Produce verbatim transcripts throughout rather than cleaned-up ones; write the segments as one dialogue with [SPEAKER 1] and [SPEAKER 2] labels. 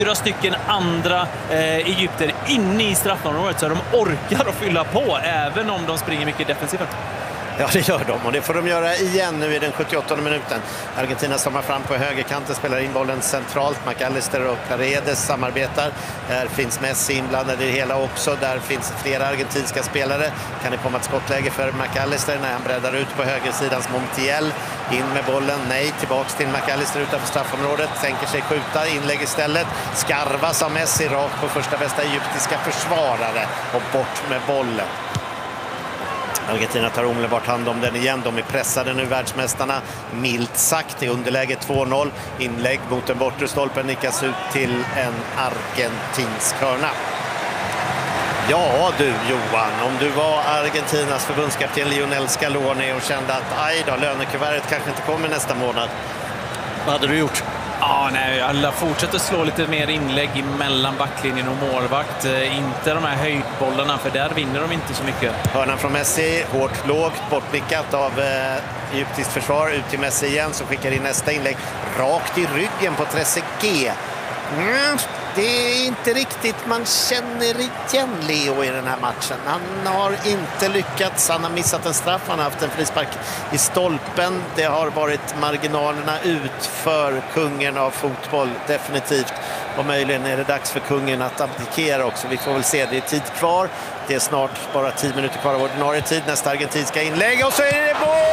[SPEAKER 1] fyra stycken andra eh, Egypter inne i straffområdet så de orkar att fylla på även om de springer mycket defensivt.
[SPEAKER 2] Ja, det gör de och det får de göra igen nu i den sjuttioåttonde minuten. Argentina stormar fram på högerkanten, spelar in bollen centralt. McAllister och Paredes samarbetar. Där finns Messi inblandad i det hela också. Där finns flera argentinska spelare. Kan det komma ett skottläge för McAllister när han breddar ut på högersidans Montiel. In med bollen, nej, tillbaks till McAllister utanför straffområdet. Tänker sig skjuta, inlägg istället. Skarvas av Messi rakt på första bästa egyptiska försvarare och bort med bollen. Argentina tar omedelbart hand om den igen. De är pressade nu, världsmästarna. Milt sagt i underläge två noll. Inlägg mot den bortre stolpen nickas ut till en argentinsk hörna. Ja du Johan, om du var Argentinas förbundskapten Lionel Scaloni och kände att aj då, lönekuvertet kanske inte kommer nästa månad. Vad hade du gjort?
[SPEAKER 1] Ja, nej, alla fortsätter slå lite mer inlägg mellan backlinjen och målvakt. Inte de här höjdbollarna, för där vinner de inte så mycket.
[SPEAKER 2] Hörnan från Messi, hårt lågt, bortnickat av eh, egyptiskt försvar. Ut till Messi igen som skickar in nästa inlägg. Rakt i ryggen på Trezeguet. Mm, det är inte riktigt, man känner igen Leo i den här matchen. Han har inte lyckats, han har missat en straff, han har haft en frispark i stolpen. Det har varit marginalerna ut för kungen av fotboll, definitivt. Och möjligen är det dags för kungen att abdikera också. Vi får väl se, det är tid kvar. Det är snart bara tio minuter kvar av ordinarie tid. Nästa argentinska inlägg och så är det mål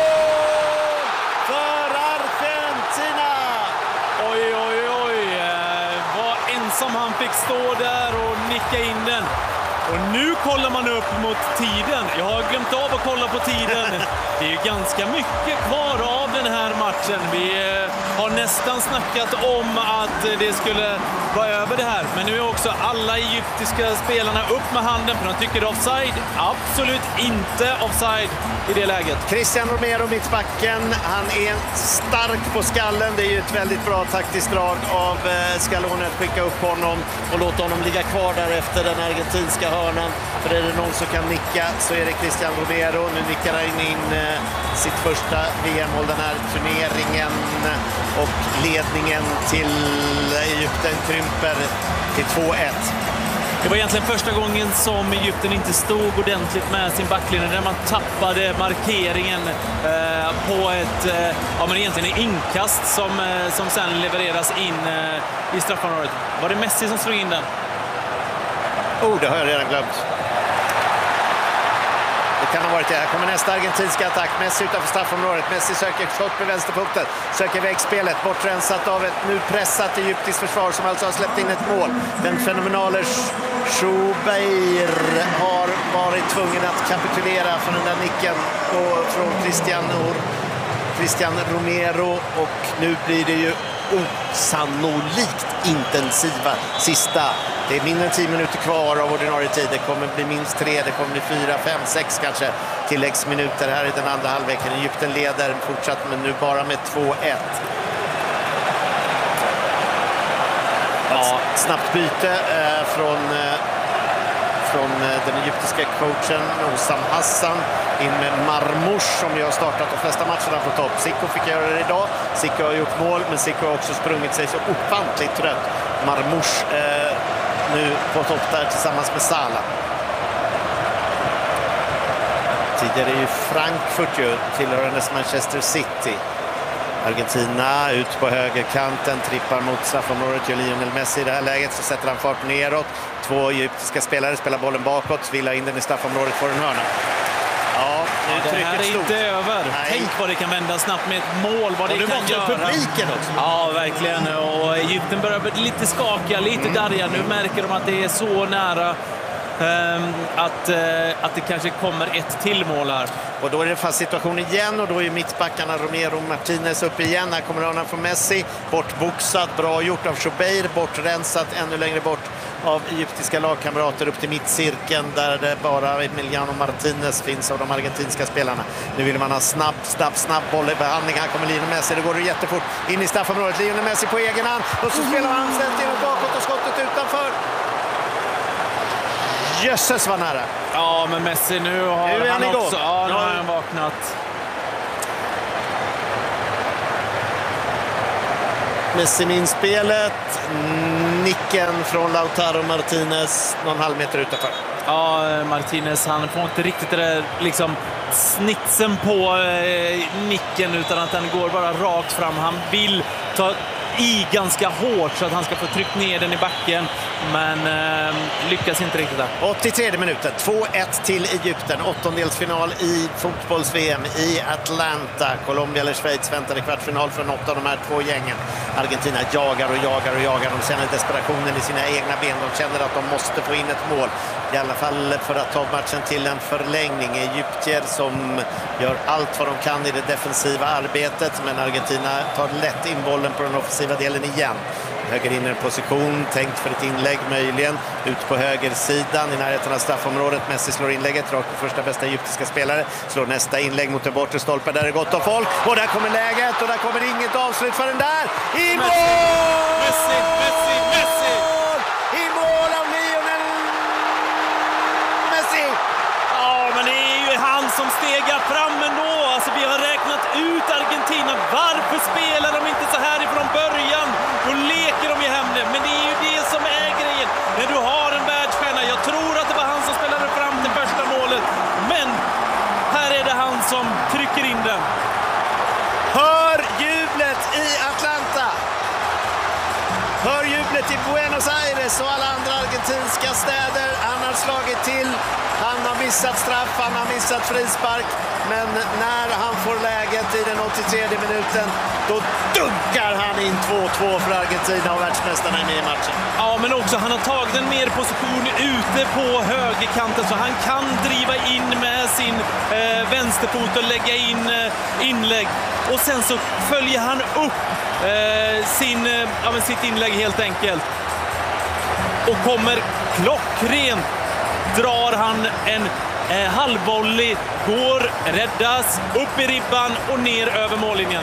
[SPEAKER 2] för Argentina!
[SPEAKER 1] Oj, oj, oj. Vad ensam han fick stå där och nicka in den. Och nu kollar man upp mot tiden. Jag har glömt av att kolla på tiden. Det är ju ganska mycket kvar av den här matchen. Vi har nästan snackat om att det skulle vara över det här. Men nu är också alla egyptiska spelarna upp med handen för de tycker det är offside. Absolut inte offside i det läget.
[SPEAKER 2] Cristian Romero, mittbacken. Han är stark på skallen. Det är ju ett väldigt bra taktiskt drag av Scaloni att skicka upp honom och låta honom ligga kvar där efter den argentinska hörnan. För är det någon som kan nicka så är det Cristian Romero. Nu nickar han in eh, sitt första V M-mål den här turneringen. Och ledningen till Egypten krymper till två ett.
[SPEAKER 1] Det var egentligen första gången som Egypten inte stod ordentligt med sin backlinje, där man tappade markeringen eh, på ett eh, ja, men egentligen en inkast som, eh, som sen levereras in eh, i straffområdet. Var det Messi som slog in den?
[SPEAKER 2] Oh, det har jag redan glömt. Det kan ha varit det. Här kommer nästa argentinska attack. Messi utanför straffområdet. Messi söker skott med vänsterfoten. Söker vägspelet. Bortrensat av ett nu pressat egyptiskt försvar som alltså har släppt in ett mål. Den fenomenale Schubeir har varit tvungen att kapitulera från den där nicken och från Cristian, Cristian Romero. Och nu blir det ju osannolikt intensiva sista. Det är mindre än tio minuter kvar av ordinarie tid. Det kommer bli minst tre, det kommer bli fyra, fem, sex kanske tilläggsminuter här i den andra halvleken. Egypten leder fortsatt, men nu bara med två ett. Ja, snabbt byte eh, från, eh, från eh, den egyptiska coachen Osam Hassan in med Marmoush som ju har startat de flesta matcherna på topp. Zico fick göra det idag. Zico har gjort mål, men Zico har också sprungit sig så ofantligt trött. Marmoush eh, nu på topp där tillsammans med Salah. Tidigare är ju Frankfurt ju tillhörandes Manchester City. Argentina ut på högerkanten, trippar mot straffområdet, gör Lionel Messi i det här läget, så sätter han fart neråt. Två egyptiska spelare spelar bollen bakåt, vill ha in den i straffområdet, får en hörna. Ja, nu
[SPEAKER 1] det här är
[SPEAKER 2] stort.
[SPEAKER 1] inte över.
[SPEAKER 2] Nej.
[SPEAKER 1] Tänk vad det kan vända snabbt med ett mål, vad det,
[SPEAKER 2] det
[SPEAKER 1] kan göra.
[SPEAKER 2] publiken också.
[SPEAKER 1] Ja, verkligen. Och Egypten börjar bli lite skakiga, lite mm. darriga. Nu märker de att det är så nära um, att, uh, att det kanske kommer ett till mål här.
[SPEAKER 2] Och då är det fast situation igen och då är mittbackarna Romero och Martinez upp igen. Här kommer hörnan från Messi, bortboxad, bra gjort av Schubeir, bortrensat ännu längre bort av egyptiska lagkamrater upp till mittcirkeln där det bara Emiliano Martinez finns av de argentinska spelarna. Nu vill man ha snabb, snabb, snabb boll i behandling. Här kommer Lionel Messi, det går det jättefort in i straffområdet. Lionel Messi på egen hand och så spelar han ställt in bakåt och skottet utanför. Jösses vad nära.
[SPEAKER 1] Ja, men Messi nu har
[SPEAKER 2] nu
[SPEAKER 1] han,
[SPEAKER 2] han
[SPEAKER 1] också ja, nu har han vaknat.
[SPEAKER 2] Messi med inspelet. Nicken från Lautaro Martinez någon halv meter utanför.
[SPEAKER 1] Ja, Martinez, han får inte riktigt det där liksom snitsen på eh, nicken, utan att den går bara rakt fram. Han vill ta i ganska hårt så att han ska få tryckt ner den i backen, men eh, lyckas inte riktigt där.
[SPEAKER 2] åttiotre minuten, två ett till Egypten. Åttondelsfinal i fotbolls-V M i Atlanta. Colombia eller Schweiz väntade kvartsfinal för något av de här två gängen. Argentina jagar och jagar och jagar. De känner desperationen i sina egna ben. De känner att de måste få in ett mål. I alla fall för att ta matchen till en förlängning. Egyptier som gör allt vad de kan i det defensiva arbetet, men Argentina tar lätt in bollen på den offensiva delen igen. Höger in i en position, tänkt för ett inlägg möjligen. Ut på högersidan i närheten av straffområdet. Messi slår inlägget rakt på första bästa egyptiska spelare. Slår nästa inlägg mot den bortre stolpen. Där är gott om folk. Och där kommer läget och där kommer inget avslut för den där. I mål!
[SPEAKER 1] Messi, Messi, Messi!
[SPEAKER 2] I mål av Lionel Messi!
[SPEAKER 1] Ja, men det är ju han som stegar fram ändå. Alltså, vi har räknat ut Argentina. Varför spelar de inte så här ifrån början? Då leker de ju hem det. Men det är ju det som är grejen. När du har en världsstjärna. Jag tror att det var han som spelade fram till första målet. Men här är det han som trycker in den.
[SPEAKER 2] Hör jublet i Atlanta! Hör jublet i Buenos Aires och alla andra argentinska städer. Han har slagit till. Han har missat straff, han har missat frispark. Men när han får läget i den åttiotre minuten, då dunkar han in två två för Argentina och världsmästarna är med i matchen.
[SPEAKER 1] Ja, men också han har tagit en mer position ute på högerkanten, så han kan driva in med sin eh, vänsterfot och lägga in eh, inlägg. Och sen så följer han upp eh, sin, eh, ja, men sitt inlägg helt enkelt. Och kommer klockrent. Drar han en eh, halvvolley, går, räddas, upp i ribban och ner över mållinjen.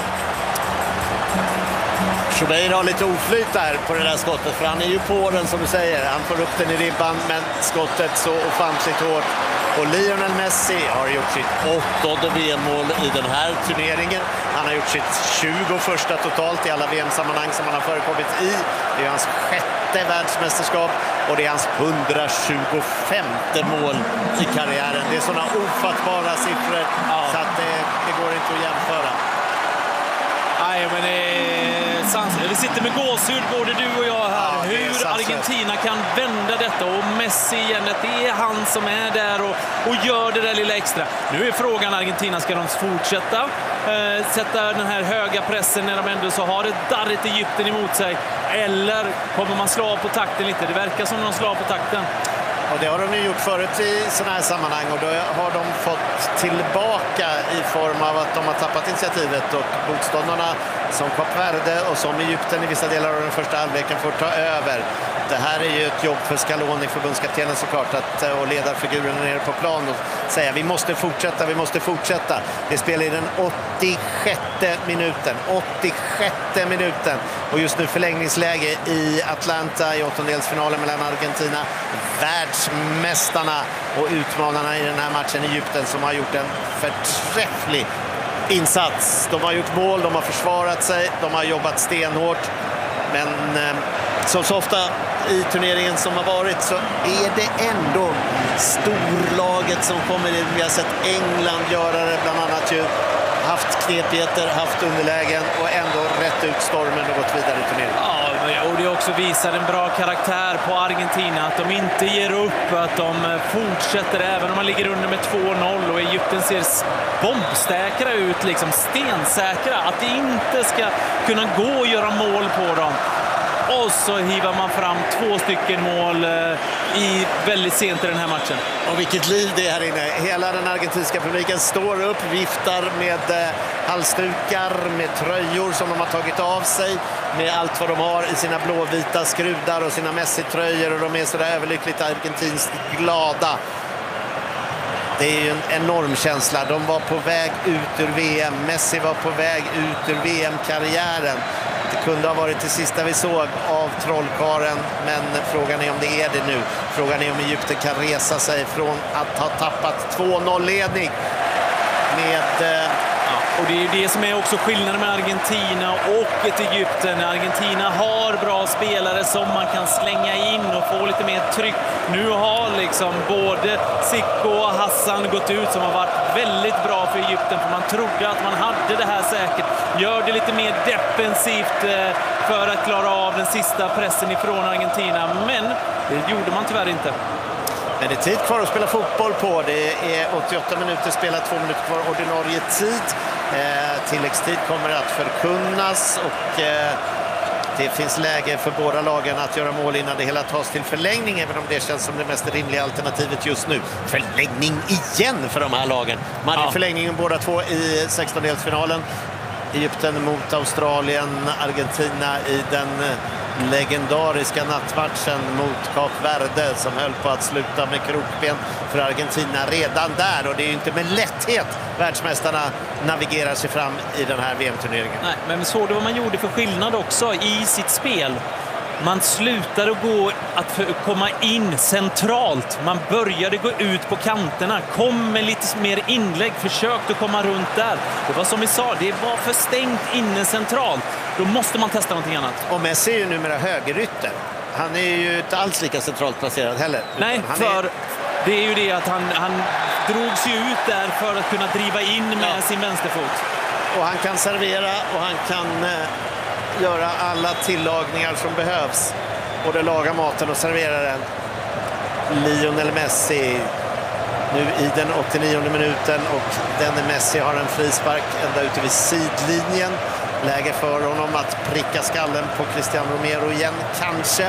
[SPEAKER 2] Schubeir har lite oflyt där på det där skottet, för han är ju på den som du säger. Han får upp den i ribban, men skottet så ofantligt hårt. Och Lionel Messi har gjort sitt åttonde V M-mål i den här turneringen. Han har gjort sitt tjugoförsta totalt i alla V M-sammanhang som han har förekommit i. Det är hans sjätte världsmästerskap och det är hans hundratjugofemte mål i karriären. Det är sådana ofattbara siffror, ja, så att det, det går inte att jämföra.
[SPEAKER 1] Nej, men det är sanslöst. Vi sitter med gåshud, både du och jag här. Ja, hur Argentina kan vända detta, och Messi igen, att det är han som är där och, och gör det där lilla extra. Nu är frågan, Argentina, ska de fortsätta eh, sätta den här höga pressen när de ändå så har ett darrigt Egypten emot sig, eller kommer man slå av på takten lite? Det verkar som de slår av på takten.
[SPEAKER 2] Och det har de ju gjort förut i sådana här sammanhang, och då har de fått tillbaka i form av att de har tappat initiativet, och motståndarna som Kap Verde och som Egypten i vissa delar av den första halvleken får ta över. Det här är ju ett jobb för Scaloni, förbundskaptenen såklart, att, och ledarfigurerna nere på plan och säga vi måste fortsätta, vi måste fortsätta. Det spelar i den åttiosjätte minuten. åttiosjätte minuten. Och just nu förlängningsläge i Atlanta i åttondelsfinalen mellan Argentina, världsmästarna, och utmanarna i den här matchen, Egypten, som har gjort en förträfflig insats. De har gjort mål, de har försvarat sig, de har jobbat stenhårt. Men eh, som så ofta i turneringen som har varit, så är det ändå storlaget som kommer in. Vi har sett England göra det bland annat, ju haft knepigheter, haft underlägen och ändå rätt ut stormen och gått vidare i turneringen.
[SPEAKER 1] Ja, och det också visar en bra karaktär på Argentina, att de inte ger upp, att de fortsätter även om man ligger under med två noll, och Egypten ser bombsäkra ut, liksom stensäkra, att det inte ska kunna gå att göra mål på dem. Och så hivar man fram två stycken mål eh, i väldigt sent i den här matchen.
[SPEAKER 2] Och vilket liv det är här inne. Hela den argentinska publiken står upp, viftar med eh, halsdukar, med tröjor som de har tagit av sig, med allt vad de har i sina blåvita skrudar och sina Messi-tröjor, och de är sådär överlyckligt argentinskt glada. Det är ju en enorm känsla. De var på väg ut ur V M. Messi var på väg ut ur V M-karriären. Det kunde ha varit det sista vi såg av trollkaren, men frågan är om det är det nu. Frågan är om Egypten kan resa sig från att ha tappat två noll-ledning med eh,
[SPEAKER 1] Och det är ju det som är också skillnaden med Argentina och ett Egypten. Argentina har bra spelare som man kan slänga in och få lite mer tryck. Nu har liksom både Zico och Hassan gått ut som har varit väldigt bra för Egypten, för man trodde att man hade det här säkert. Gör det lite mer defensivt för att klara av den sista pressen ifrån Argentina, men det gjorde man tyvärr inte.
[SPEAKER 2] Men det är tid kvar att spela fotboll på. Det är åttioåtta minuter spelat, två minuter kvar ordinarie tid. Eh, tilläggstid kommer att förkunnas och eh, det finns läge för båda lagen att göra mål innan det hela tas till förlängning, även om det känns som det mest rimliga alternativet just nu. Förlängning igen för de här lagen. Man hade ja. förlängningen båda två i sextondelsfinalen. Egypten mot Australien, Argentina i den legendariska nattmatchen mot Kap Verde som höll på att sluta med krokben för Argentina redan där, och det är ju inte med lätthet världsmästarna navigerar sig fram i den här V M-turneringen.
[SPEAKER 1] Nej, men såg du vad man gjorde för skillnad också i sitt spel? Man slutade gå att komma in centralt. Man började gå ut på kanterna. Kom med lite mer inlägg. Försökte komma runt där. Det var som vi sa, det var för stängt inne centralt. Då måste man testa någonting annat.
[SPEAKER 2] Och Messi är ju numera högerytter. Han är ju inte alls lika centralt placerad heller.
[SPEAKER 1] Nej,
[SPEAKER 2] han
[SPEAKER 1] för
[SPEAKER 2] är...
[SPEAKER 1] det är ju det att han, han drogs ju ut där för att kunna driva in med ja. sin vänsterfot.
[SPEAKER 2] Och han kan servera och han kan... Eh... göra alla tillagningar som behövs. Både laga maten och servera den. Lionel Messi nu i den åttionionde minuten, och denne Messi har en frispark ända ute vid sidlinjen. Läge för honom att pricka skallen på Cristiano Romero igen, kanske.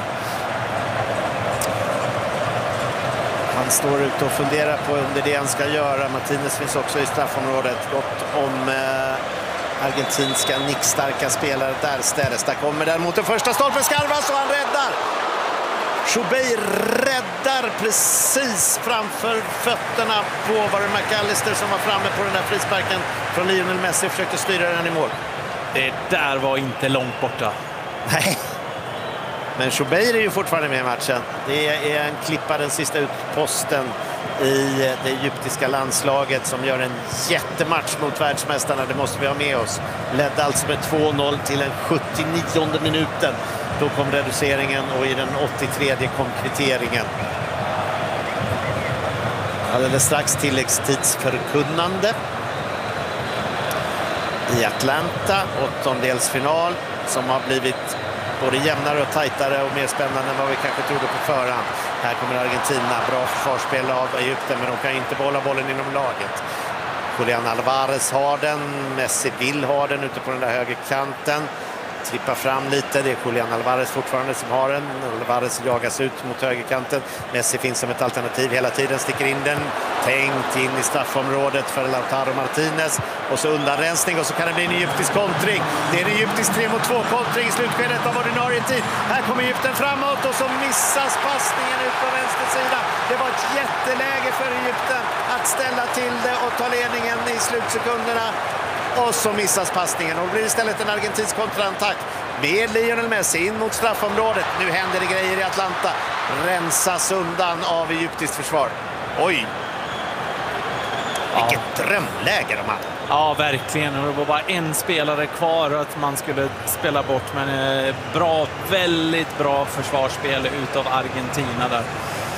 [SPEAKER 2] Han står ute och funderar på under det han ska göra. Martinez finns också i straffområdet. Gott om... Eh, argentinska nickstarka spelare där ställs. Där kommer däremot den första stolpen, Skarvas, och han räddar. Choubeir räddar precis framför fötterna på var det McAllister som var framme på den där frisparken från Lionel Messi och försökte styra den i mål.
[SPEAKER 1] Det där var inte långt borta.
[SPEAKER 2] Nej. Men Choubeir är ju fortfarande med i matchen. Det är en klippa, den sista utposten i det egyptiska landslaget, som gör en jättematch mot världsmästarna. Det måste vi ha med oss. Ledde alltså med två noll till den sjuttionionde minuten. Då kom reduceringen och i den åttiotredje kom kvitteringen. Alldeles strax tilläggstidsförkunnande i Atlanta, åttondelsfinal som har blivit både jämnare och tajtare och mer spännande än vad vi kanske trodde på förhand. Här kommer Argentina, bra försvarsspel av Egypten, men de kan inte behålla bollen inom laget. Julian Alvarez har den, Messi vill ha den ute på den där högerkanten. Trippar fram lite, det är Julian Alvarez fortfarande som har den. Alvarez jagas ut mot högerkanten. Messi finns som ett alternativ hela tiden, sticker in den. Tänkt in i straffområdet för Lautaro Martinez. Och så undanrensning och så kan det bli en egyptisk kontring. Det är en egyptisk tre mot två kontring i slutskedet av ordinarie tid. Här kommer Egypten framåt och så missas passningen ut på vänster sida. Det var ett jätteläge för Egypten att ställa till det och ta ledningen i slutsekunderna. Och så missas passningen och det blir istället en argentinsk kontraattack med Lionel Messi in mot straffområdet. Nu händer det grejer i Atlanta. Rensas undan av egyptiskt försvar. Oj! Vilket ja. drömläge de hade.
[SPEAKER 1] Ja, verkligen. Och det var bara en spelare kvar att man skulle spela bort. Men eh, bra, väldigt bra försvarsspel utav Argentina där.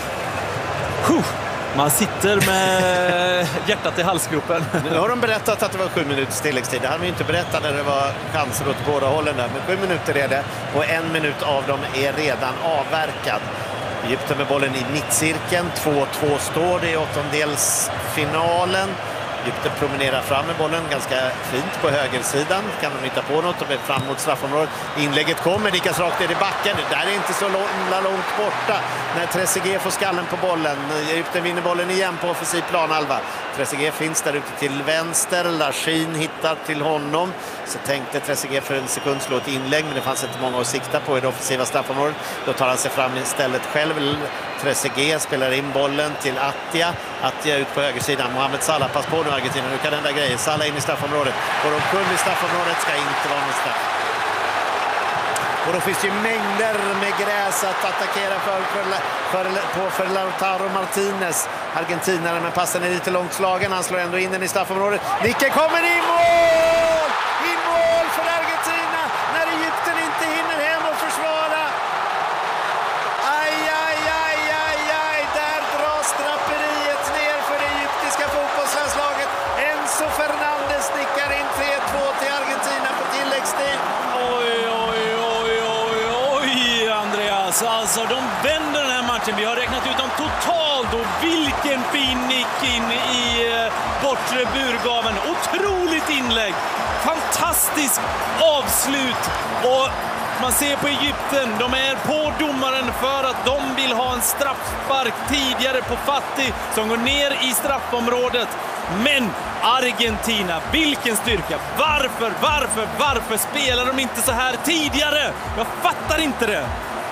[SPEAKER 1] Huh. Man sitter med hjärtat i halsgropen.
[SPEAKER 2] Nu har de berättat att det var sju minuters tilläggstid. Det hade vi inte berättat när det var chanser åt båda hållen där. Men sju minuter är det och en minut av dem är redan avverkad. Egypten med bollen i mittcirkeln. två två står det i åttondelsfinalen. Egypten promenerar fram med bollen ganska fint på högersidan. Kan de hitta på något och blir fram mot straffområdet. Inlägget kommer, Nikas rakt ner i backen. Det där är inte så långt, långt borta när Trezeguet får skallen på bollen. Egypten vinner bollen igen på offensiv planhalva. Trezeguet finns där ute till vänster. Lachin hittar till honom. Så tänkte Trezeguet för en sekund slå ett inlägg, men det fanns inte många att sikta på i det offensiva straffområdet. Då tar han sig fram istället själv. Trezeguet spelar in bollen till Attia. Attia ut på högersidan. Mohamed Salah, pass på nu Argentina. Nu kan den där grejen. Salah in i straffområdet. Och de kunde i straffområdet ska inte vara någon straff. Och då finns det ju mängder med gräs att attackera för, för, för, på för Lautaro Martinez, argentinaren, men passen är lite långt slagen. Han slår ändå in den i straffområdet. Nicke kommer i mål! I mål för Argentina när Egypten inte hinner hem och försvara. Aj, aj, aj, aj, aj. Där dras draperiet ner för det egyptiska fotbollslandslaget. Enzo Fernandez nickar in tre två till Argentina på tilläggstid.
[SPEAKER 1] Oj, oj, oj, oj, oj, Andreas. Alltså, de vänder den här matchen. Vi har räknat ut dem totalt och vilken fin nick in i eh, bortre burgaven. Otroligt inlägg. Fantastisk avslut. Och man ser på Egypten, de är på domaren för att de vill ha en straffspark tidigare på Fati som går ner i straffområdet. Men Argentina, vilken styrka! Varför, varför, varför spelar de inte så här tidigare? Jag fattar inte det.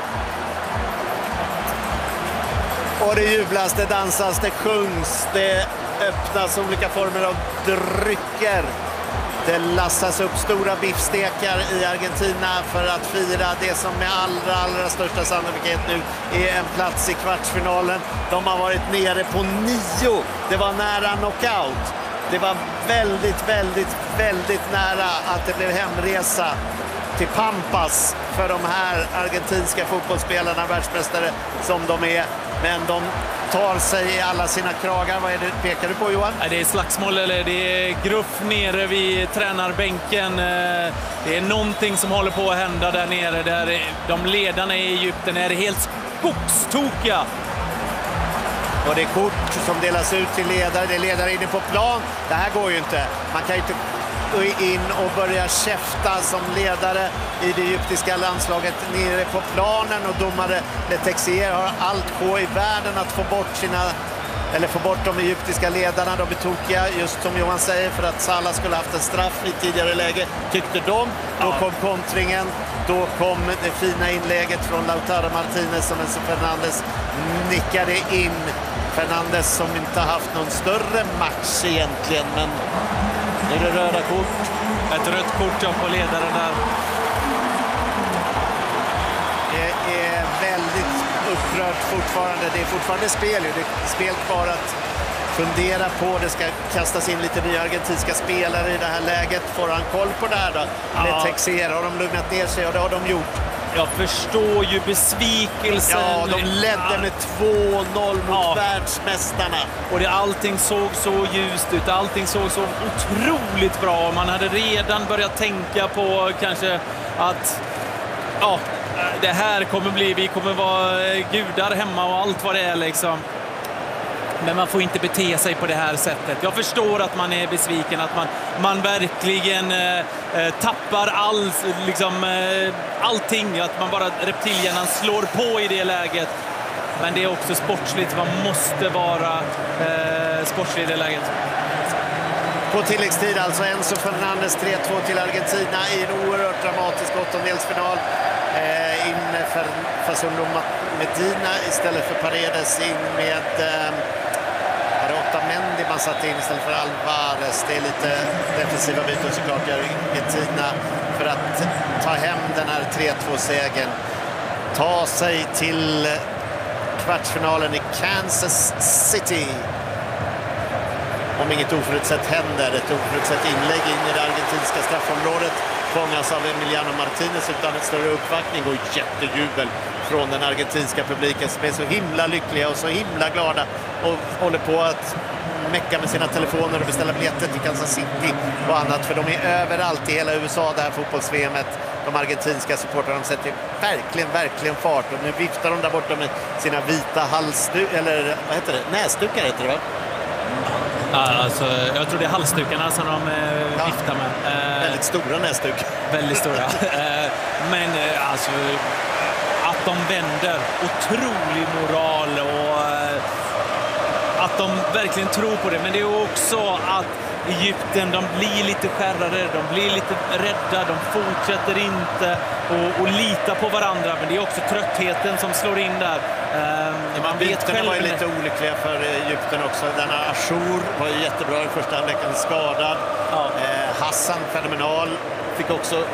[SPEAKER 2] Och det jublas, det dansas, det sjungs, det öppnas olika former av drycker. Det lassas upp stora biffstekar i Argentina för att fira det som med allra, allra största sannolikhet nu är en plats i kvartsfinalen. De har varit nere på nio. Det var nära knockout. Det var väldigt, väldigt, väldigt nära att det blev hemresa till Pampas för de här argentinska fotbollsspelarna, världsmästare som de är. Men de tar sig i alla sina kragar. Vad är det pekar du på, Johan?
[SPEAKER 1] Det är slagsmål eller det är gruff nere vid tränarbänken. Det är någonting som håller på att hända där nere. Där de ledarna i Egypten är helt skogstokiga.
[SPEAKER 2] Och det är kort som delas ut till ledare. Det är ledare inne på plan. Det här går ju inte. Man kan ju inte in och börja käfta som ledare i det egyptiska landslaget nere på planen, och domare Letexier har allt på i världen att få bort sina eller få bort de egyptiska ledarna. De är tokiga, just som Johan säger, för att Salah skulle haft en straff i tidigare läge, tyckte de. Då kom kontringen, då kom det fina inlägget från Lautaro Martinez som Enzo Fernandez nickade in. Fernandez som inte haft någon större match egentligen, men nu är det röda kort.
[SPEAKER 1] Ett rött kort på ledaren där.
[SPEAKER 2] Det är väldigt upprört fortfarande. Det är fortfarande spel. Det är spel kvar att fundera på. Det ska kastas in lite nya argentinska spelare i det här läget. Får han koll på det här då? Ja. Letexier, har de lugnat ner sig, och det har de gjort.
[SPEAKER 1] Jag förstår ju besvikelsen.
[SPEAKER 2] Ja, de ledde med två noll mot ja. världsmästarna.
[SPEAKER 1] Och det, allting såg så ljust ut. Allting såg så otroligt bra. Man hade redan börjat tänka på kanske att ja, det här kommer bli, vi kommer vara gudar hemma och allt vad det är liksom. Men man får inte bete sig på det här sättet. Jag förstår att man är besviken, att man, man verkligen eh, tappar all, liksom, eh, allting. Att man bara reptilhjärnan slår på i det läget. Men det är också sportsligt. Man måste vara eh, sportslig i det läget.
[SPEAKER 2] På tilläggstid alltså Enzo Fernandez tre två till Argentina i en oerhört dramatisk åttondelsfinal. Eh, in för Facundo Medina istället för Paredes, in med eh, Otamendi man satt in istället för Alvarez. Det är lite defensiva byten såklart i Argentina för att ta hem den här tre två-segern. Ta sig till kvartsfinalen i Kansas City. Om inget oförutsett händer, ett oförutsett inlägg in i det argentinska straffområdet fångas av Emiliano Martinez utan en större uppvaktning och jättejubel från den argentinska publiken som är så himla lyckliga och så himla glada och håller på att mecka med sina telefoner och beställa biljetter till Kansas City och annat, för de är överallt i hela U S A det här fotbolls-V M-et. De argentinska supportrarna sätter verkligen, verkligen fart, och nu viftar de där borta med sina vita halsdukar, eller vad heter det? Näsdukar heter det, va?
[SPEAKER 1] Ja, alltså, jag tror det är halsdukarna som de eh, ja. viftar med. Eh,
[SPEAKER 2] väldigt stora näsdukar.
[SPEAKER 1] Väldigt stora. eh, men eh, alltså, att de vänder, otrolig moral och eh, att de verkligen tror på det. Men det är också att Egypten, de blir lite skärrade, de blir lite rädda, de fortsätter inte och, och lita på varandra. Men det är också tröttheten som slår in där. Um,
[SPEAKER 2] man vet själv var ju lite olyckliga för Egypten också. Den här Achour var ju jättebra i första halvleken, skadad. Ja. Eh, Hassan fenomenal, fick också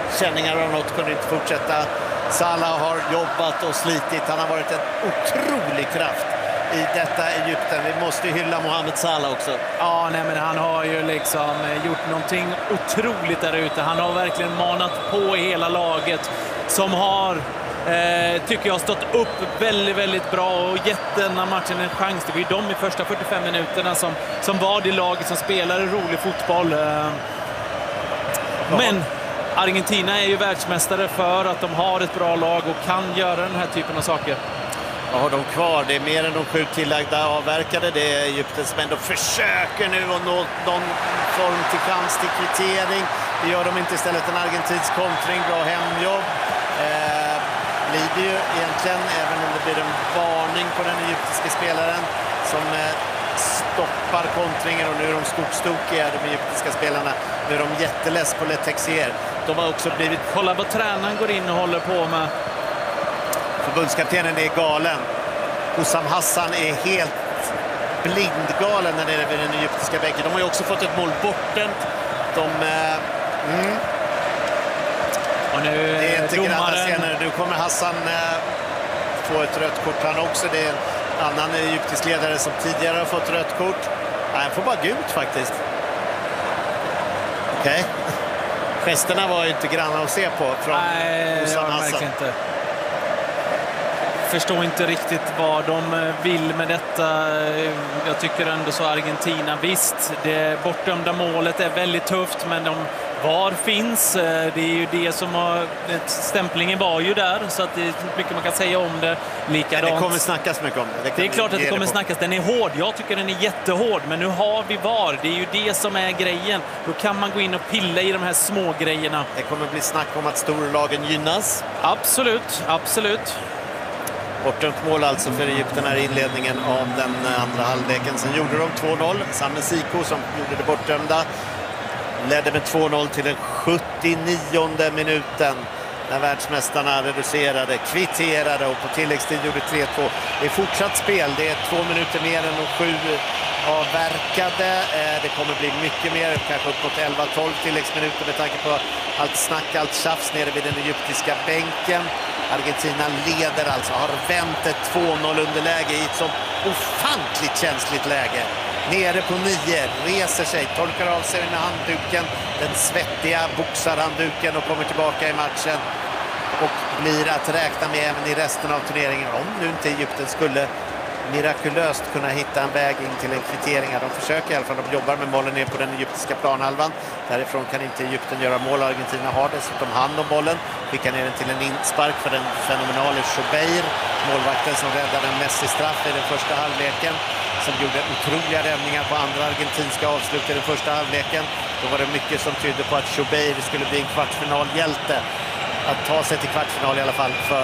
[SPEAKER 2] känningar av något, kunde inte fortsätta. Salah har jobbat och slitit. Han har varit en otrolig kraft i detta Egypten. Vi måste hylla Mohamed Salah också.
[SPEAKER 1] Ja, nej, men han har ju liksom gjort någonting otroligt där ute. Han har verkligen manat på hela laget som har, eh, tycker jag, stått upp väldigt, väldigt bra och gett den här matchen en chans. Det var ju de i första fyrtiofem minuterna som, som var det laget som spelade rolig fotboll. Eh, men Argentina är ju världsmästare för att de har ett bra lag och kan göra den här typen av saker.
[SPEAKER 2] Vad har de kvar? Det är mer än de sju tillagda avverkade. Det är Egypten som ändå försöker nu att nå någon form till chans till kvittering. Det gör de inte, istället en argentinsk kontring. Bra hemjobb. Eh, blir det ju egentligen, även om det blir en varning på den egyptiska spelaren som eh, stoppar kontringen, och nu är de skogstokiga, de egyptiska spelarna. Nu är de jätteless på Le Texier. De har också blivit...
[SPEAKER 1] Kolla vad tränaren går in och håller på med.
[SPEAKER 2] Förbundskaptenen är galen. Hussam Hassan är helt blindgalen när det är vid den egyptiska bänken. De har ju också fått ett mål bortdömt. De... Eh, mm.
[SPEAKER 1] Och nu
[SPEAKER 2] det är inte
[SPEAKER 1] domaren...
[SPEAKER 2] senare. Nu kommer Hassan eh, få ett rött kort han också. Det är en annan egyptisk ledare som tidigare har fått rött kort. Nej, han får bara gult faktiskt. Okej. Okay. Gesterna var ju inte granna att se på från
[SPEAKER 1] Nej,
[SPEAKER 2] Hussam Hassan.
[SPEAKER 1] Verkligen inte. Förstår inte riktigt vad de vill med detta. Jag tycker ändå så Argentina, visst, det bortdömda målet är väldigt tufft, men de var finns. Det är ju det som har, stämplingen var ju där, så att det är mycket man kan säga om det. Likadant.
[SPEAKER 2] Men det kommer snackas mycket om det. Det,
[SPEAKER 1] det är klart att det kommer snackas. Den är hård. Jag tycker den är jättehård, men nu har vi var. Det är ju det som är grejen. Då kan man gå in och pilla i de här små grejerna.
[SPEAKER 2] Det kommer bli snack om att storlagen gynnas.
[SPEAKER 1] Absolut, absolut.
[SPEAKER 2] Bortdömt mål alltså för Egypten här i inledningen av den andra halvleken. Sen gjorde de två noll. Samuel Siko som gjorde det bortdömda ledde med två noll till den sjuttionionde minuten när världsmästarna reducerade, kvitterade och på tilläggstid gjorde tre två. Det är fortsatt spel. Det är två minuter mer än de sju avverkade. Det kommer bli mycket mer, kanske upp mot elva tolv tilläggsminuter med tanke på allt snack, allt tjafs nere vid den egyptiska bänken. Argentina leder alltså, har vänt ett två noll underläge i ett sånt ofantligt känsligt läge. Nere på nio, reser sig, torkar av sig med handduken, den svettiga boxarhandduken, och kommer tillbaka i matchen. Och blir att räkna med även i resten av turneringen, om nu inte Egypten skulle mirakulöst kunna hitta en väg in till en kvittering. De försöker i alla fall, de jobbar med bollen ner på den egyptiska planhalvan. Därifrån kan inte Egypten göra mål. Argentina har dessutom hand om bollen. Skickar ner den till en inspark för den fenomenale Schubeir, målvakten som räddade en Messi-straff i den första halvleken, som gjorde otroliga räddningar på andra argentinska avslut i den första halvleken. Då var det mycket som tydde på att Schubeir skulle bli en kvartsfinalhjälte. Att ta sig till kvartsfinal i alla fall för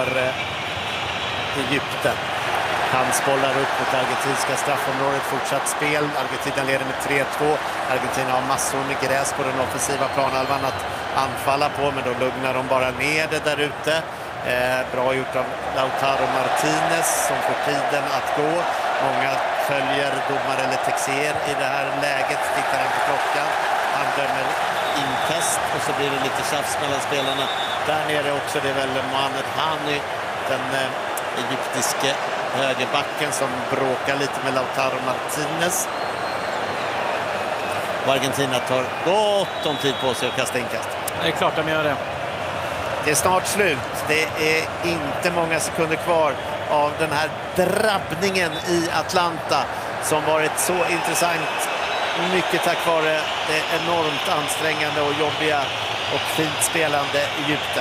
[SPEAKER 2] eh, Egypten. Hans bollar upp mot argentinska straffområdet, fortsatt spel. Argentina leder med tre två. Argentina har massor med gräs på den offensiva planhalvan att anfalla på, men då lugnar de bara ner det där ute. Eh, bra gjort av Lautaro Martinez som får tiden att gå. Många följer domare Le Texier i det här läget. Tittar han på klockan. Han dömer inkast och så blir det lite tjafs mellan spelarna. Där nere också, det är väl Mohamed Hani, den eh, egyptiske högerbacken, som bråkar lite med Lautaro Martinez. Och Argentina tar gott om tid på sig att kasta inkast.
[SPEAKER 1] Det är klart de gör det.
[SPEAKER 2] Det är snart slut. Det är inte många sekunder kvar av den här drabbningen i Atlanta som varit så intressant. Mycket tack vare det enormt ansträngande och jobbiga och fint spelande Egypten.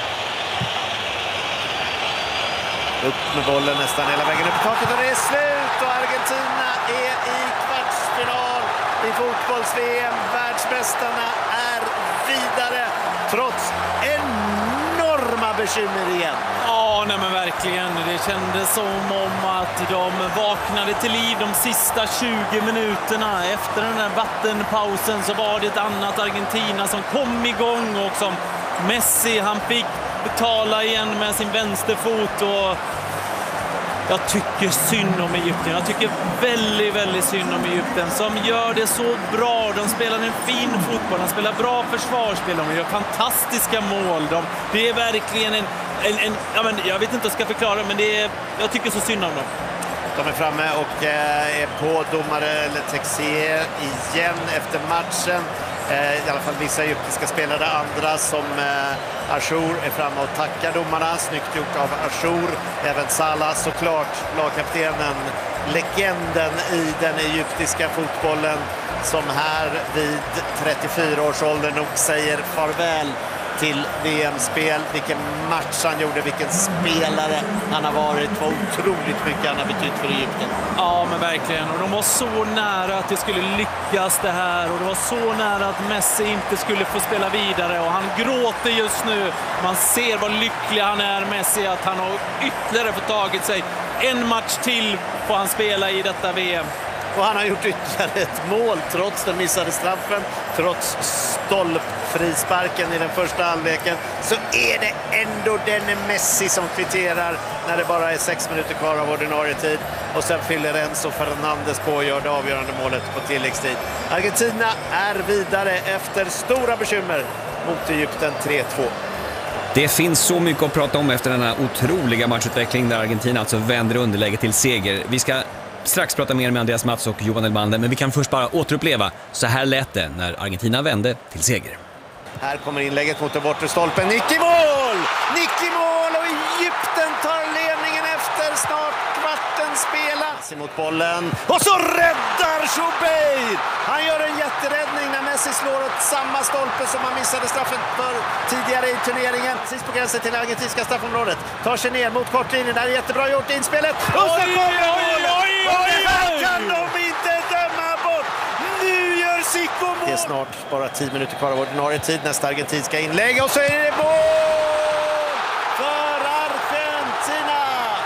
[SPEAKER 2] Upp med bollen nästan hela vägen upp i taket och det är slut, och Argentina är i kvartsfinal i fotbolls-V M. Världsmästarna är vidare trots enorma bekymmer igen.
[SPEAKER 1] Ja, nej men verkligen. Det kändes som om att de vaknade till liv de sista tjugo minuterna. Efter den där vattenpausen så var det ett annat Argentina som kom igång, och som Messi, han fick betala igen med sin vänsterfot, och jag tycker synd om Egypten. Jag tycker väldigt, väldigt synd om Egypten som gör det så bra. De spelar en fin fotboll, de spelar bra försvarsspel, de gör fantastiska mål. De, det är verkligen en, en, en ja, men jag vet inte hur jag ska förklara, men det är, jag tycker så synd om dem.
[SPEAKER 2] De är framme och eh, är på domare Texier igen efter matchen. Eh, I alla fall vissa egyptiska spelare, andra som eh, Achour är framme och tackar domarna. Snyggt gjort av Achour. Även Salah såklart, lagkaptenen, legenden i den egyptiska fotbollen som här vid trettiofyra års ålder nog säger farväl till V M-spel. Vilken match han gjorde, vilken spelare han har varit. Vad otroligt mycket han har betytt för Egypten.
[SPEAKER 1] Ja, men verkligen. Och de var så nära att det skulle lyckas det här. Och det var så nära att Messi inte skulle få spela vidare. Och han gråter just nu. Man ser vad lycklig han är, Messi, att han har ytterligare fått tagit sig. En match till får han spela i detta V M.
[SPEAKER 2] Och han har gjort ytterligare ett mål trots den missade straffen, trots stolpfrisparken i den första halvleken. Så är det ändå den Messi som kvitterar när det bara är sex minuter kvar av ordinarie tid. Och sen fyller Enzo Fernandes på och gör det avgörande målet på tilläggstid. Argentina är vidare efter stora bekymmer mot Egypten tre två.
[SPEAKER 3] Det finns så mycket att prata om efter denna otroliga matchutveckling där Argentina alltså vänder underläge till seger. Vi ska strax prata mer med Andreas Mats och Johan Elmander, men vi kan först bara återuppleva så här lät det när Argentina vände till seger.
[SPEAKER 2] Här kommer inlägget mot den bortre stolpen. Nick i mål! Nick i mål och Egypten tar ledningen efter snart kvarten spela. Mot bollen och så räddar Choubeir! Han gör en jätteräddning när Messi slår åt samma stolpe som han missade straffen för tidigare i turneringen. Sist på gränsen till argentinska straffområdet. Tar sig ner mot kortlinjen. Det är jättebra gjort inspelet. Och så kommer målet! Och det här kan de inte döma bort! Nu gör Zico mål! Det är snart bara tio minuter kvar av ordinarie tid. Nästa argentinska inlägg och så är det mål för Argentina!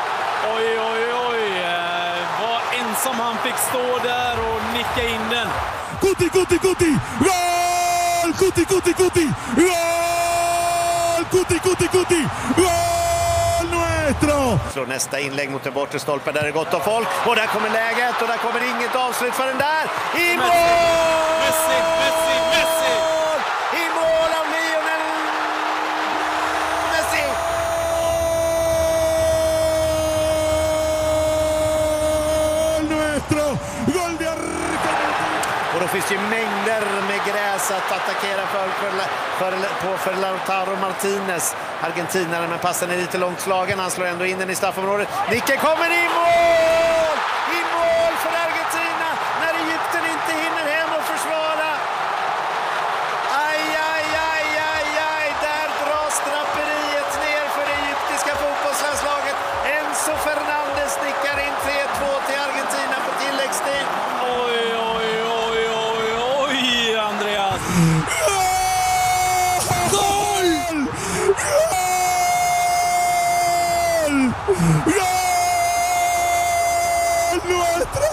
[SPEAKER 1] Oj, oj, oj. Vad ensam han fick stå där och nicka in den.
[SPEAKER 4] Guti, Guti, Guti! Gol! Guti, Guti, Guti! Gol! Guti, Guti, Guti! Gol nuestro!
[SPEAKER 2] Slår nästa inlägg mot den bortre stolpen där det är gott om folk. Och där kommer läget och där kommer inget avslut för den där. I mål!
[SPEAKER 1] Messi, Messi, Messi!
[SPEAKER 2] I mål av Lionel Messi!
[SPEAKER 4] Gol nuestro! Gol de Argentina!
[SPEAKER 2] Och då finns det ju mängder med gräs att attackera för, för, för, på för Lautaro Martinez. Argentinare, men passen är lite långt slagen. Han slår ändå in den i straffområdet. Nicke kommer i mål! I mål för Argentina när Egypten inte hinner hem och försvara. Aj, aj, aj, aj, aj. Där dras draperiet ner för det egyptiska fotbollslandslaget. Enzo Fernandes nickar in tre två till Argentina på tilläggstid.
[SPEAKER 1] Oj, oj, oj, oj, oj, Andreas.
[SPEAKER 4] Gol! Gol! Nuestro!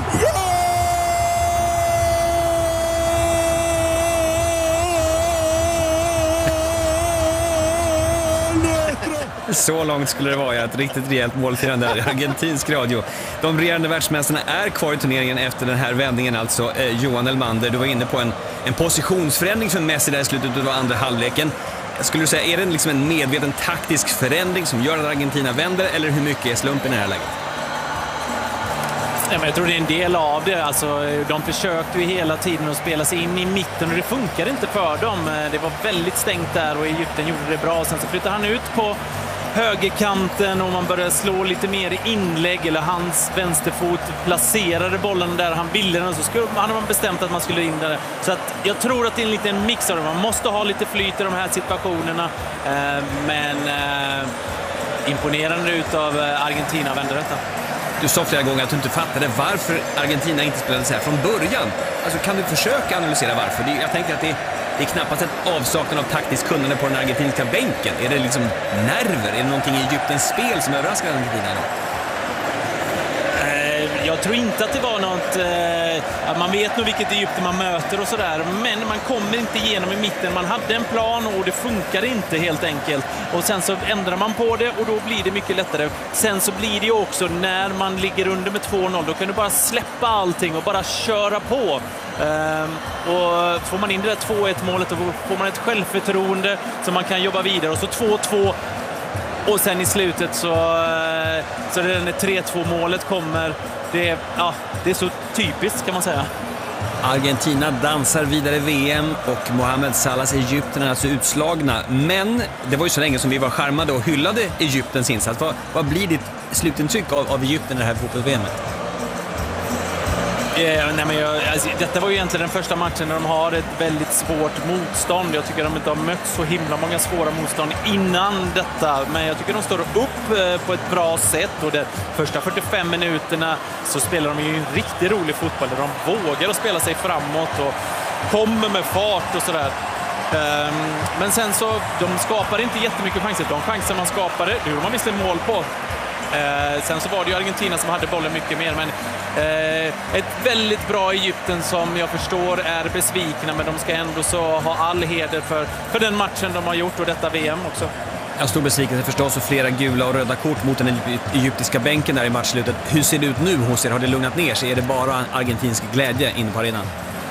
[SPEAKER 3] Så långt skulle det vara, ja, ett riktigt rejält målfirande där i argentinsk radio. De regerande världsmästarna är kvar i turneringen efter den här vändningen, alltså eh, Johan Elmander. Du var inne på en, en positionsförändring för Messi där i slutet av andra halvleken. Skulle du säga, är det liksom en medveten taktisk förändring som gör att Argentina vänder, eller hur mycket är slumpen i det här läget?
[SPEAKER 1] Nej, men jag tror det är en del av det. Alltså, de försökte ju hela tiden att spela sig in i mitten och det funkade inte för dem. Det var väldigt stängt där och Egypten gjorde det bra. Sen så flyttade han ut på högerkanten och man började slå lite mer i inlägg, eller hans vänsterfot placerade bollen där han ville den, så skulle, han har bestämt att man skulle in där. Så att jag tror att det är en liten mix av det. Man måste ha lite flyt i de här situationerna, eh, men eh, imponerande utav Argentina vände detta.
[SPEAKER 3] Du sa flera gånger att du inte fattade varför Argentina inte spelade så här från början. Alltså, kan du försöka analysera varför? Det, jag tänker att det, det är knappast ett avsaknad av taktiskt kunnande på den argentinska bänken. Är det liksom nerver? Är det någonting i Egyptens spel som överraskar Argentina?
[SPEAKER 1] jag tror inte att det var något... Eh, man vet nog vilket Egypten man möter och sådär, men man kommer inte igenom i mitten. Man hade en plan och det funkar inte helt enkelt. Och sen så ändrar man på det och då blir det mycket lättare. Sen så blir det ju också när man ligger under med två noll, då kan du bara släppa allting och bara köra på. Um, och får man in det där två ett målet, då får man ett självförtroende så man kan jobba vidare. Och så två två och sen i slutet så, så det när tre två målet kommer, det, ja, det är så typiskt kan man säga.
[SPEAKER 3] Argentina dansar vidare i V M och Mohamed Salahs Egypten är alltså utslagna. Men det var ju så länge som vi var charmade och hyllade Egyptens insats. Vad, vad blir ditt slutintryck av, av Egypten i det här fotbolls-V M?
[SPEAKER 1] Yeah, nej men jag, alltså, detta var ju egentligen den första matchen där de har ett väldigt svårt motstånd. Jag tycker de inte har mött så himla många svåra motstånd innan detta. Men jag tycker de står upp eh, på ett bra sätt. Och de första fyrtiofem minuterna så spelar de ju en riktigt rolig fotboll. Där de vågar att spela sig framåt och kommer med fart och sådär. Um, men sen så, de skapar inte jättemycket chanser. De chanser man skapade, det gjorde man visserligen mål på. Eh, sen så var det ju Argentina som hade bollen mycket mer, men eh, ett väldigt bra Egypten som jag förstår är besvikna, men de ska ändå så ha all heder för, för den matchen de har gjort och detta V M också.
[SPEAKER 3] Jag stod besviken förstås och flera gula och röda kort mot den egyptiska bänken där i matchslutet. Hur ser det ut nu hos er? Har det lugnat ner sig? Är det bara argentinsk glädje inne på arenan?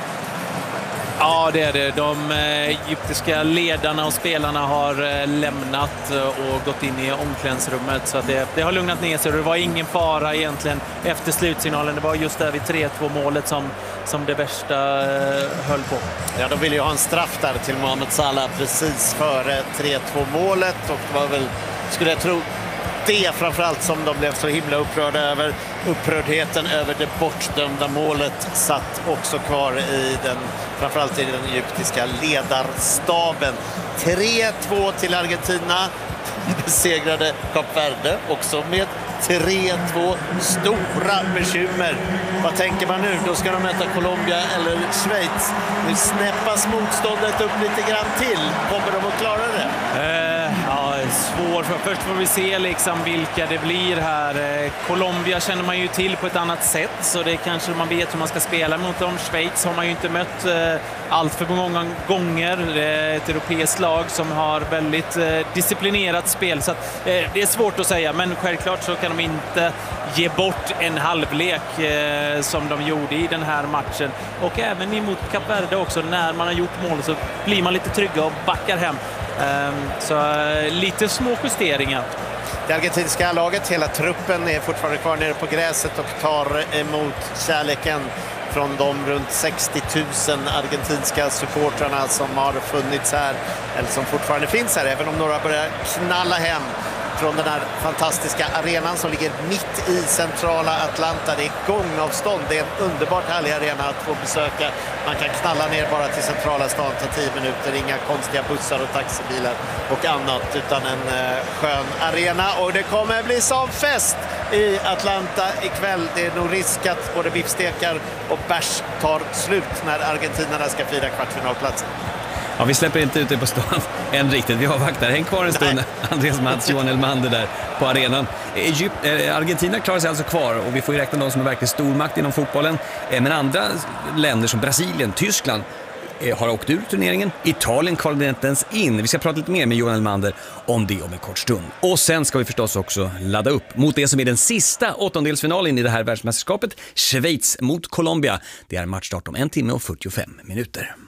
[SPEAKER 1] Ja, det är det. De egyptiska ledarna och spelarna har lämnat och gått in i omklädningsrummet, så att det, det har lugnat ner sig. Det var ingen fara egentligen efter slutsignalen. Det var just där vid tre två målet som, som det värsta höll på.
[SPEAKER 2] Ja, de ville ju ha en straff där till Mohamed Salah precis före tre två målet, och det var väl, skulle jag tro, det framförallt som de blev så himla upprörda över. Upprördheten över det bortdömda målet satt också kvar i den, framförallt i den egyptiska ledarstaben. tre två till Argentina. Besegrade Kap Verde också med tre två. Stora bekymmer. Vad tänker man nu? Då ska de möta Colombia eller Schweiz. Nu snäppas motståndet upp lite grann till. Kommer de att klara det?
[SPEAKER 1] Eh, ja, svår. Först får vi se liksom vilka det blir här. Eh, Colombia känner man ju till på ett annat sätt, så det kanske man vet hur man ska spela mot dem. Schweiz har man ju inte mött eh, allt för många gånger. Eh, ett europeiskt lag som har väldigt eh, disciplinerat spel, så att, eh, det är svårt att säga, men självklart så kan de inte ge bort en halvlek eh, som de gjorde i den här matchen. Och även emot Kap Verde också, när man har gjort mål så blir man lite trygga och backar hem. Eh, så eh, lite små justeringar.
[SPEAKER 2] Det argentinska laget, hela truppen, är fortfarande kvar nere på gräset och tar emot kärleken från de runt sextio tusen argentinska supportrarna som har funnits här, eller som fortfarande finns här, även om några börjar knalla hem från den här fantastiska arenan som ligger mitt i centrala Atlanta. Det är gångavstånd, det är en underbart härlig arena att få besöka. Man kan knalla ner bara till centrala stan, ta tio minuter, inga konstiga bussar och taxibilar och annat, utan en eh, skön arena. Och det kommer bli som fest i Atlanta ikväll. Det är nog risk att både biffstekar och bärs tar slut när argentinarna ska fira kvartfinalplatsen.
[SPEAKER 3] Ja, vi släpper inte ut det på stan än riktigt. Vi avvaktar. Häng kvar en stund, Andreas Mats, Johan Elmander där på arenan. Egypt, äh, Argentina klarar sig alltså kvar, och vi får ju räkna de som är verkligen stormakt inom fotbollen. Äh, men andra länder som Brasilien, Tyskland äh, har åkt ur turneringen. Italien kvalade inte ens in. Vi ska prata lite mer med Johan Elmander om det om en kort stund. Och sen ska vi förstås också ladda upp mot det som är den sista åttondelsfinalen i det här världsmästerskapet. Schweiz mot Colombia. Det är matchstart om en timme och fyrtiofem minuter.